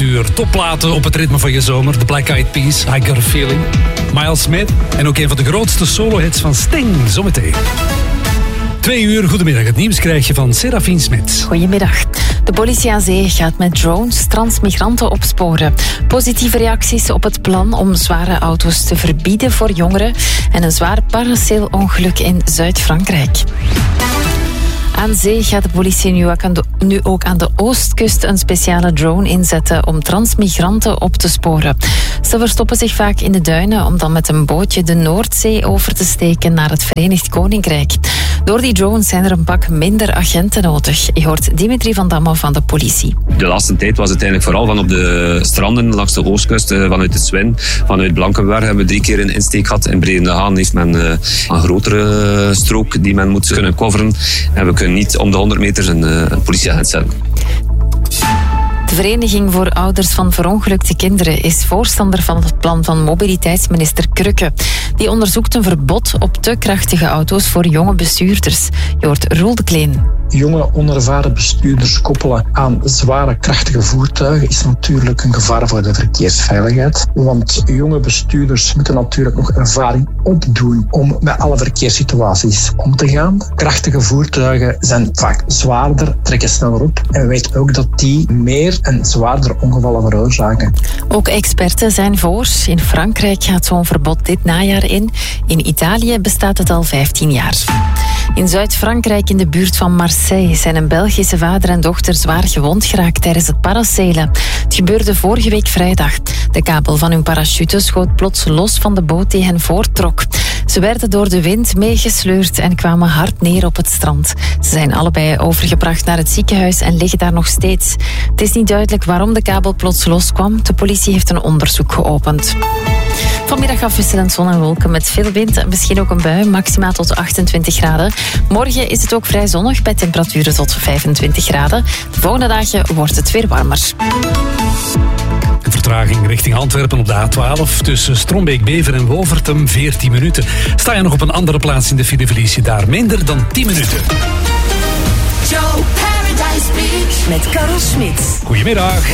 uur. Topplaten op het ritme van je zomer. The Black Eyed Peas, I Got a Feeling. Miles Smith en ook een van de grootste solo-hits van Sting. Zometeen. 2 uur, goedemiddag. Het nieuws krijg je van Serafine Smits. Goedemiddag. De politie aan zee gaat met drones transmigranten opsporen. Positieve reacties op het plan om zware auto's te verbieden voor jongeren en een zwaar paracel-ongeluk in Zuid-Frankrijk. Aan zee gaat de politie nu ook aan de oostkust een speciale drone inzetten om transmigranten op te sporen. Ze verstoppen zich vaak in de duinen om dan met een bootje de Noordzee over te steken naar het Verenigd Koninkrijk. Door die drones zijn er een pak minder agenten nodig. Je hoort Dimitri van Damme van de politie. De laatste tijd was het eigenlijk vooral van op de stranden langs de oostkust, vanuit het Zwin, vanuit Blankenberg hebben we 3 keer een insteek gehad. In Bredendehaan heeft men een grotere strook die men moet kunnen coveren. En we kunnen niet om de 100 meter een politieagent zetten. De Vereniging voor Ouders van Verongelukte Kinderen is voorstander van het plan van mobiliteitsminister Krücke. Die onderzoekt een verbod op te krachtige auto's voor jonge bestuurders. Je hoort Roel de Kleen. Jonge, onervaren bestuurders koppelen aan zware, krachtige voertuigen is natuurlijk een gevaar voor de verkeersveiligheid. Want jonge bestuurders moeten natuurlijk nog ervaring opdoen om met alle verkeerssituaties om te gaan. Krachtige voertuigen zijn vaak zwaarder, trekken sneller op. En we weten ook dat die meer en zwaarder ongevallen veroorzaken. Ook experten zijn voor. In Frankrijk gaat zo'n verbod dit najaar in. In Italië bestaat het al 15 jaar. In Zuid-Frankrijk, in de buurt van Marseille, zijn een Belgische vader en dochter zwaar gewond geraakt tijdens het paracelen. Het gebeurde vorige week vrijdag. De kabel van hun parachute schoot plots los van de boot die hen voorttrok. Ze werden door de wind meegesleurd en kwamen hard neer op het strand. Ze zijn allebei overgebracht naar het ziekenhuis en liggen daar nog steeds. Het is niet duidelijk waarom de kabel plots loskwam. De politie heeft een onderzoek geopend. Vanmiddag afwisselend zon en wolken met veel wind en misschien ook een bui, maximaal tot 28 graden. Morgen is het ook vrij zonnig bij temperaturen tot 25 graden. De volgende dagen wordt het weer warmer. Een vertraging richting Antwerpen op de A12 tussen Strombeek-Bever en Wolvertem 14 minuten. Sta je nog op een andere plaats in de file, verlies je daar minder dan 10 minuten. Joe Paradise Beach met Karel Smits. Goedemiddag.